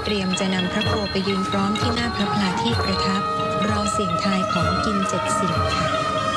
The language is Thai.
เตรียมจะนำพระโคไปยืนพร้อมที่หน้าพระพลาที่